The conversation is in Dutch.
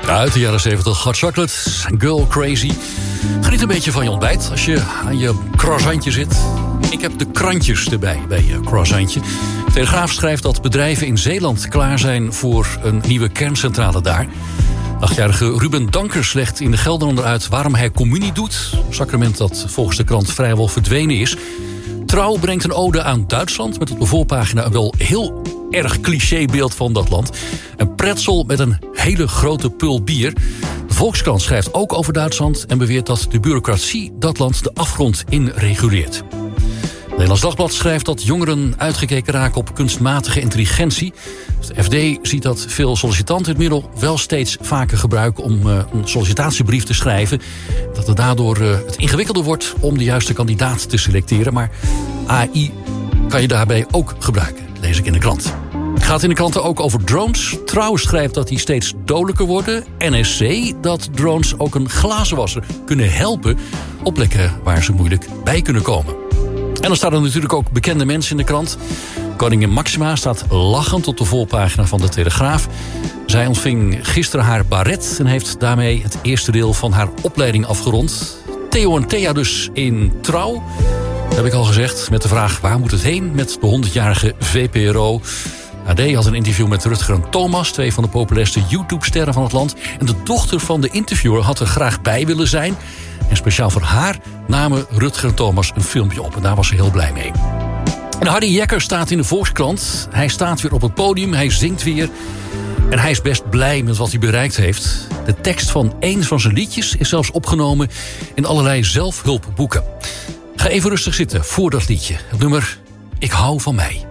Uit de jaren 70, Hot Chocolate, Girl Crazy. Geniet een beetje van je ontbijt als je aan je croissantje zit. Ik heb de krantjes erbij bij je croissantje. De Telegraaf schrijft dat bedrijven in Zeeland klaar zijn voor een nieuwe kerncentrale daar. 8-jarige Ruben Dankers legt in de Gelderlander uit waarom hij communie doet. Een sacrament dat volgens de krant vrijwel verdwenen is. Trouw brengt een ode aan Duitsland met op de voorpagina een wel heel erg clichébeeld van dat land. Een pretzel met een hele grote pul bier. De Volkskrant schrijft ook over Duitsland en beweert dat de bureaucratie dat land de afgrond in reguleert. Het Nederlands Dagblad schrijft dat jongeren uitgekeken raken op kunstmatige intelligentie. De FD ziet dat veel sollicitanten het middel wel steeds vaker gebruiken om een sollicitatiebrief te schrijven. Dat het daardoor het ingewikkelder wordt om de juiste kandidaat te selecteren. Maar AI kan je daarbij ook gebruiken, lees ik in de krant. Het gaat in de kranten ook over drones. Trouw schrijft dat die steeds dodelijker worden. NSC dat drones ook een glazenwasser kunnen helpen op plekken waar ze moeilijk bij kunnen komen. En dan staan er natuurlijk ook bekende mensen in de krant. Koningin Maxima staat lachend op de voorpagina van de Telegraaf. Zij ontving gisteren haar baret en heeft daarmee het eerste deel van haar opleiding afgerond. Theo en Thea dus in Trouw. Dat heb ik al gezegd, met de vraag waar moet het heen met de 100-jarige VPRO. AD had een interview met Rutger en Thomas, 2 van de populairste YouTube-sterren van het land. En de dochter van de interviewer had er graag bij willen zijn. En speciaal voor haar namen Rutger en Thomas een filmpje op. En daar was ze heel blij mee. En Harry Jekker staat in de Volkskrant. Hij staat weer op het podium, hij zingt weer. En hij is best blij met wat hij bereikt heeft. De tekst van één van zijn liedjes is zelfs opgenomen in allerlei zelfhulpboeken. Ga even rustig zitten voor dat liedje. Het nummer Ik hou van mij.